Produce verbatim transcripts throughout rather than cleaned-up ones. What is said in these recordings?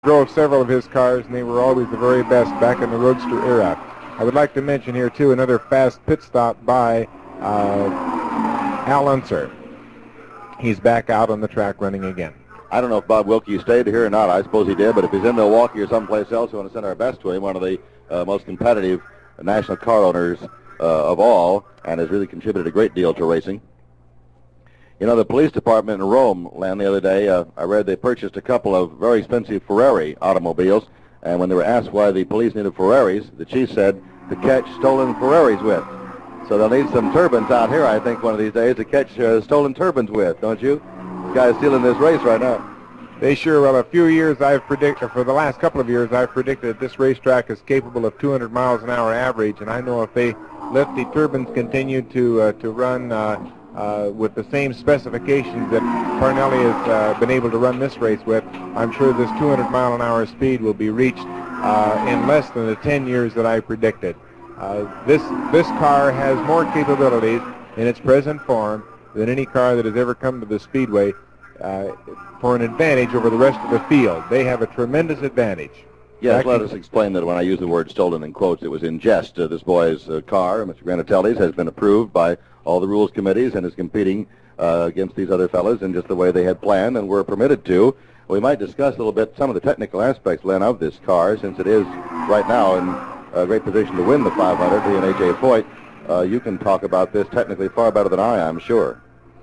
drove several of his cars, and they were always the very best back in the Roadster era. I would like to mention here, too, another fast pit stop by uh, Al Unser. He's back out on the track running again. I don't know if Bob Wilkie stayed here or not. I suppose he did, but if he's in Milwaukee or someplace else, we want to send our best to him, one of the uh, most competitive national car owners uh, of all, and has really contributed a great deal to racing. You know, the police department in Rome, Len, the other day, uh, I read they purchased a couple of very expensive Ferrari automobiles, and when they were asked why the police needed Ferraris, the chief said to catch stolen Ferraris with. So they'll need some turbines out here, I think, one of these days to catch uh, stolen turbines with, don't you? This guy's stealing this race right now. They sure will. A few years I've predicted, for the last couple of years, I've predicted that this racetrack is capable of two hundred miles an hour average, and I know if they let the turbines continue to uh, to run uh, uh, with the same specifications that Parnelli has uh, been able to run this race with, I'm sure this two hundred mile an hour speed will be reached uh, in less than the ten years that I predicted. Uh, this this car has more capabilities in its present form than any car that has ever come to the Speedway uh, for an advantage over the rest of the field. They have a tremendous advantage. Yes, let us explain that when I use the word stolen in quotes, it was in jest. Uh, this boy's uh, car, Mister Granatelli's, has been approved by all the rules committees and is competing uh, against these other fellas in just the way they had planned and were permitted to. We might discuss a little bit some of the technical aspects, Len, of this car, since it is right now in a great position to win the five hundred, he and A J Foyt. Uh, you can talk about this technically far better than I, I'm sure.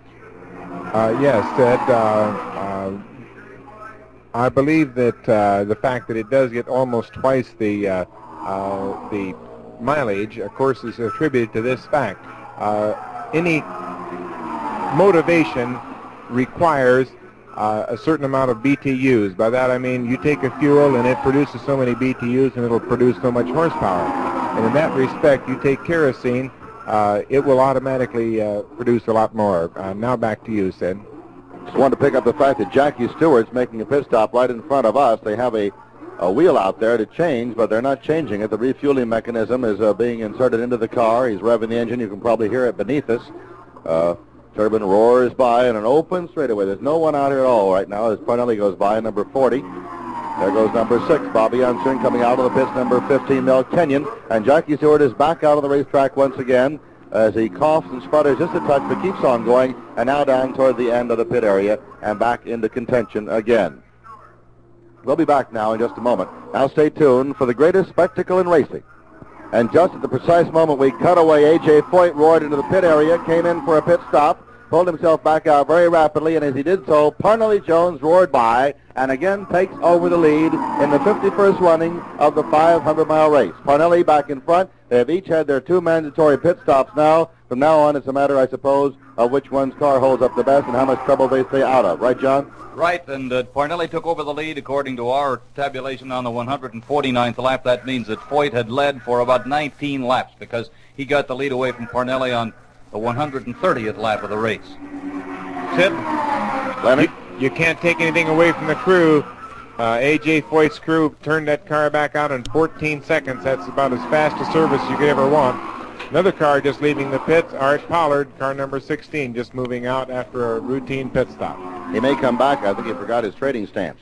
Uh, yes, Ted. Uh, uh, I believe that uh, the fact that it does get almost twice the uh, uh, the mileage, of course, is attributed to this fact. Uh, any motivation requires uh, a certain amount of B T Us. By that I mean you take a fuel and it produces so many B T Us and it'll produce so much horsepower. And in that respect, you take kerosene, uh, it will automatically uh, produce a lot more. Uh, now back to you, Sid. Just wanted to pick up the fact that Jackie Stewart's making a pit stop right in front of us. They have a, a wheel out there to change, but they're not changing it. The refueling mechanism is uh, being inserted into the car. He's revving the engine. You can probably hear it beneath us. Uh, turbine roars by in an open straightaway. There's no one out here at all right now as Parnelli goes by, number forty. There goes number six, Bobby Unser, coming out of the pits, number fifteen, Mel Kenyon. And Jackie Stewart is back out on the racetrack once again as he coughs and sputters just a touch, but keeps on going, and now down toward the end of the pit area and back into contention again. We'll be back now in just a moment. Now stay tuned for the greatest spectacle in racing. And just at the precise moment we cut away, A J Foyt roared into the pit area, came in for a pit stop, pulled himself back out very rapidly, and as he did so, Parnelli Jones roared by and again takes over the lead in the fifty-first running of the five hundred mile race. Parnelli back in front. They have each had their two mandatory pit stops now. From now on, it's a matter, I suppose, of which one's car holds up the best and how much trouble they stay out of. Right, John? Right, and uh, Parnelli took over the lead according to our tabulation on the one hundred forty-ninth lap. That means that Foyt had led for about nineteen laps because he got the lead away from Parnelli on the one hundred thirtieth lap of the race. Sid? Leonard? You, you can't take anything away from the crew. Uh, A J Foyt's crew turned that car back out in fourteen seconds. That's about as fast a service you could ever want. Another car just leaving the pits, Art Pollard, car number sixteen, just moving out after a routine pit stop. He may come back. I think he forgot his trading stamps.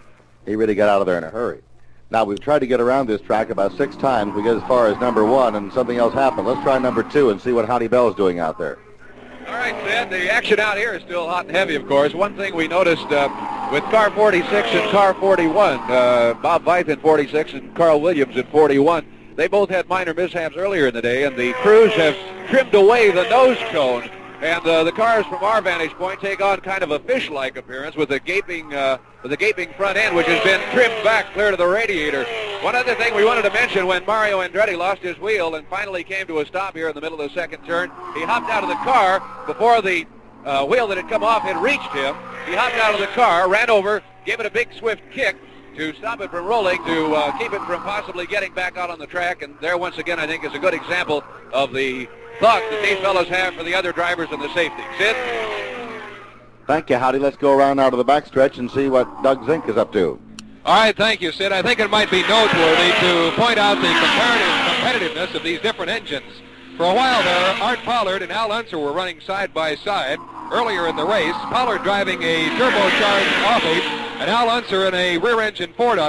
He really got out of there in a hurry. Now, we've tried to get around this track about six times. We get as far as number one, and something else happened. Let's try number two and see what Howdy Bell's doing out there. All right, Sid, the action out here is still hot and heavy, of course. One thing we noticed uh, with car forty-six and car forty-one, uh, Bob Veith in forty-six and Carl Williams in forty-one, they both had minor mishaps earlier in the day, and the crews have trimmed away the nose cone. And uh, the cars, from our vantage point, take on kind of a fish-like appearance with a gaping, uh, with a gaping front end, which has been trimmed back clear to the radiator. One other thing we wanted to mention: when Mario Andretti lost his wheel and finally came to a stop here in the middle of the second turn, he hopped out of the car before the uh, wheel that had come off had reached him. He hopped out of the car, ran over, gave it a big swift kick to stop it from rolling, to uh, keep it from possibly getting back out on the track. And there, once again, I think is a good example of the thought that these fellows have for the other drivers and the safety. Sid? Thank you, Howdy. Let's go around out of the backstretch and see what Doug Zink is up to. All right, thank you, Sid. I think it might be noteworthy to point out the comparative competitiveness of these different engines. For a while there, Art Pollard and Al Unser were running side by side earlier in the race. Pollard driving a turbocharged off-eight, And Al Unser in a rear-engine Ford